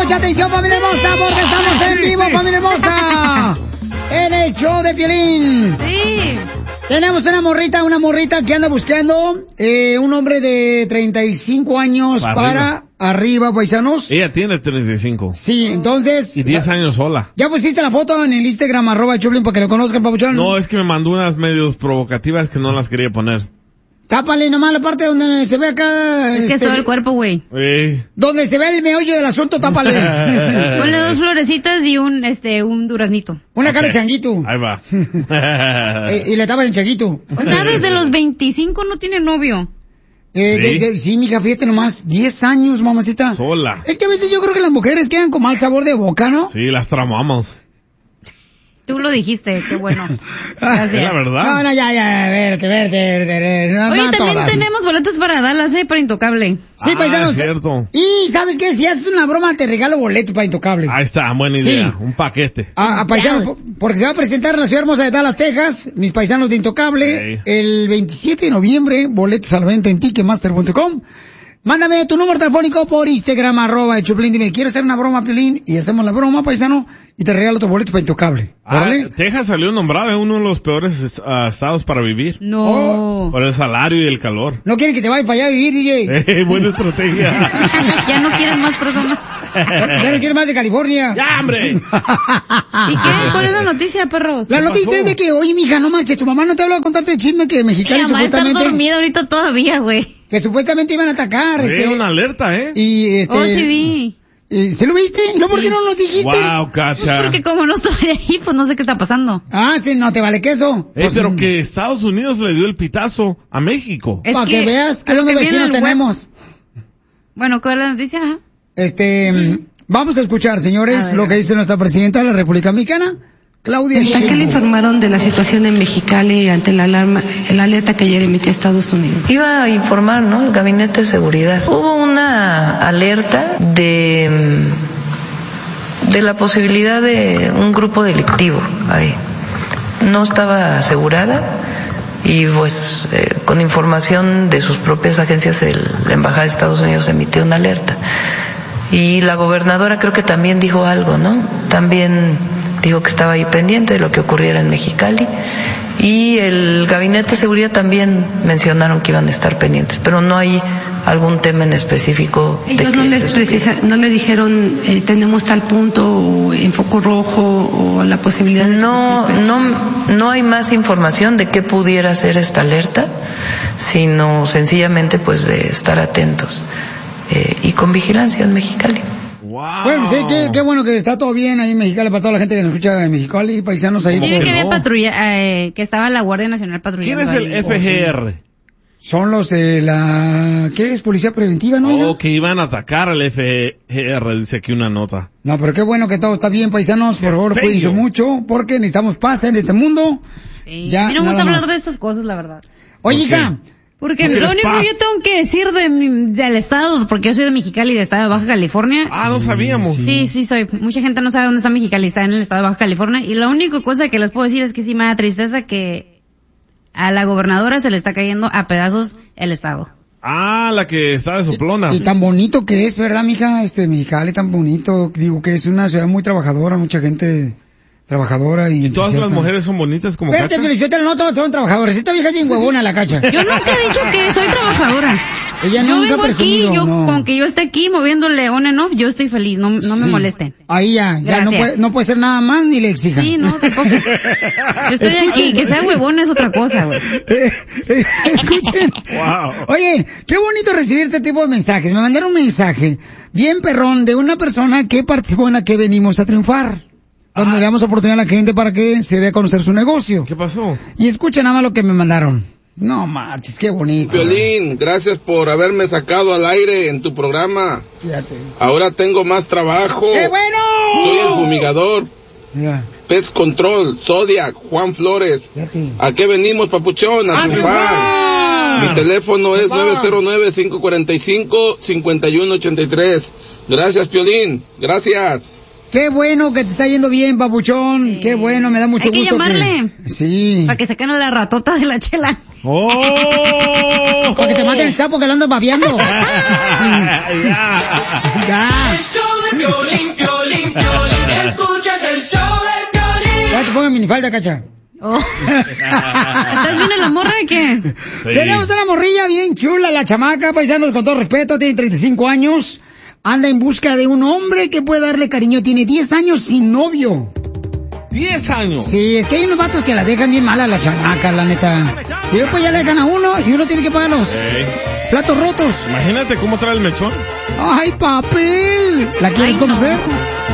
mucha atención, familia hermosa, porque estamos en vivo, familia hermosa. En el show de Piolín. Sí. Tenemos una morrita que anda buscando un hombre de 35 años para arriba, paisanos. Ella tiene 35. Sí, entonces. Y 10 años sola. ¿Ya pusiste la foto en el Instagram, @Choplin, para que lo conozcan, papuchón? No, es que me mandó unas medios provocativas que no las quería poner. Tápale nomás la parte donde se ve acá. Es que es todo el cuerpo, güey. Donde se ve el meollo del asunto, tápale. Ponle 2 florecitas y un duraznito. Una cara de changuito. Ahí va. Y le tapan el changuito. O sea, desde los 25 no tiene novio. Sí, mija, fíjate nomás, 10 años, mamacita. Sola. Es que a veces yo creo que las mujeres quedan con mal sabor de boca, ¿no? Sí, las tramamos. Tú lo dijiste, qué bueno. Gracias. Es la verdad. No, ya, verte. Oye, también tenemos boletos para Dallas, para Intocable. Sí, paisanos. Cierto. Y, ¿sabes qué? Si haces una broma, te regalo boletos para Intocable. Ahí está, buena idea. Sí. Un paquete. Paisanos, porque se va a presentar en la ciudad hermosa de Dallas, Texas, mis paisanos de Intocable, el 27 de noviembre, boletos a la venta en Ticketmaster.com. Mándame tu número telefónico por Instagram, @Choplin. Dime, quiero hacer una broma, Piolín, y hacemos la broma, paisano, y te regalo tu boleto para Intocable. Texas salió nombrado en uno de los peores estados para vivir. No. Por el salario y el calor. No quieren que te vayas para allá a vivir, DJ. Buena estrategia. Ya no quieren más personas. Ya no quieren más de California. ¡Ya, hombre! ¿Y qué? ¿Cuál es la noticia, perros? La noticia es de que, oye, mija, no manches, tu mamá no te habló a contarte el chisme que Mexicali supuestamente... Está dormida ahorita todavía, güey. Que supuestamente iban a atacar, una alerta, Y sí vi. ¿Se lo viste? ¿No? ¿Por qué no nos dijiste? Wow, Cacha. Pues porque como no estoy ahí, pues no sé qué está pasando. Sí, no te vale queso. Pero que Estados Unidos le dio el pitazo a México. Para que veas que los vecinos tenemos. Bueno, ¿cuál es la noticia? Vamos a escuchar, señores, lo que dice nuestra presidenta de la República Mexicana, Claudia Sheinbaum. ¿A qué le informaron de la situación en Mexicali ante la alerta que ayer emitió Estados Unidos? Iba a informar, ¿no? El Gabinete de Seguridad. Hubo una alerta de la posibilidad de un grupo delictivo ahí. No estaba asegurada y pues con información de sus propias agencias la Embajada de Estados Unidos emitió una alerta. Y la gobernadora creo que también dijo algo, ¿no? También dijo que estaba ahí pendiente de lo que ocurriera en Mexicali, y el Gabinete de Seguridad también mencionaron que iban a estar pendientes, pero no hay algún tema en específico. Ellos no le dijeron tenemos tal punto o en foco rojo o la posibilidad de... No hay más información de qué pudiera ser esta alerta, sino sencillamente pues de estar atentos y con vigilancia en Mexicali. Wow. Bueno, sí, qué bueno que está todo bien ahí en Mexicali para toda la gente que nos escucha en Mexicali, paisanos ahí. Sí, que había patrulla, que estaba la Guardia Nacional patrullando. ¿Quién es el FGR? Son los de la... ¿Qué es? Policía Preventiva, ¿no? Que iban a atacar al FGR, dice aquí una nota. No, pero qué bueno que todo está bien, paisanos. Por favor, cuídense mucho, porque necesitamos paz en este mundo. Sí. Ya, a mí no me gusta hablar de estas cosas, la verdad. Oye, hija... Porque lo único que yo tengo que decir del estado, porque yo soy de Mexicali, del estado de Baja California. No sabíamos. Sí, soy. Mucha gente no sabe dónde está Mexicali, está en el estado de Baja California. Y la única cosa que les puedo decir es que sí me da tristeza que a la gobernadora se le está cayendo a pedazos el estado. La que está de soplona. Y tan bonito que es, ¿verdad, mija? Mexicali tan bonito. Digo que es una ciudad muy trabajadora, mucha gente... trabajadora y todas las mujeres son bonitas como Cacha. No todas son trabajadoras. Esta vieja es bien huevona, la Cacha. Yo nunca he dicho que soy trabajadora. Ella yo nunca vengo aquí, con que yo esté aquí moviéndole on and off, yo estoy feliz, no me molesten. Ahí ya no puede ser nada más ni le exijan. Sí, no, tampoco. Yo estoy aquí, que sea huevona es otra cosa, güey. Escuchen. Wow. Oye, qué bonito recibir este tipo de mensajes. Me mandaron un mensaje bien perrón de una persona que participó en la que venimos a triunfar. Donde le damos oportunidad a la gente para que se dé a conocer su negocio. ¿Qué pasó? Y escucha nada más lo que me mandaron. No manches, qué bonito. Piolín, gracias por haberme sacado al aire en tu programa. Fíjate. Ahora tengo más trabajo. ¡Qué bueno! Soy el fumigador. Mira. Pest Control, Zodiac, Juan Flores. Fíjate. ¿A qué venimos, papuchón? A triunfar. Mi teléfono es 909-545-5183. Gracias, Piolín. Gracias. Qué bueno que te está yendo bien, papuchón. Qué bueno, me da mucho gusto. Hay que llamarle. Sí. Para que saquen la ratota de la chela. ¡Oh! Para que te maten el sapo que lo andas babeando. Ya. Ya te pongo minifalda, cacha. Oh. ¿Estás viendo la morra de qué? Sí. Tenemos una morrilla bien chula, la chamaca, paisanos, con todo respeto, tiene 35 años, anda en busca de un hombre que pueda darle cariño, tiene 10 años sin novio. 10 años. Sí, es que hay unos vatos que la dejan bien mala a la chamaca, la neta. Y después ya le dejan a uno y uno tiene que pagar los platos rotos. Imagínate cómo trae el mechón. ¡Ay, papel! ¿La quieres conocer?